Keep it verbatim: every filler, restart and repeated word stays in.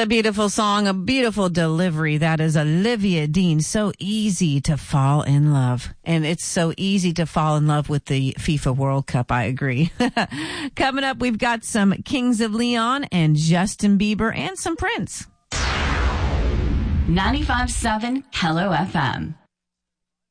A beautiful song, a beautiful delivery. That is Olivia Dean. So easy to fall in love. And it's so easy to fall in love with the FIFA World Cup. I agree. Coming up, we've got some Kings of Leon and Justin Bieber and some Prince. ninety-five point seven Hello F M.